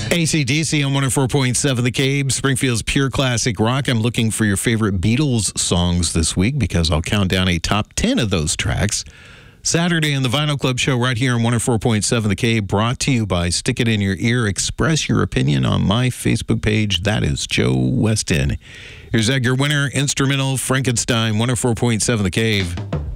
AC/DC on 104.7 The Cave, Springfield's pure classic rock. I'm looking for your favorite Beatles songs this week because I'll count down a top 10 of those tracks. Saturday in the Vinyl Club show right here on 104.7 The Cave, brought to you by Stick It In Your Ear. Express your opinion on my Facebook page. That is Joe Weston. Here's Edgar Winter, instrumental Frankenstein, 104.7 The Cave.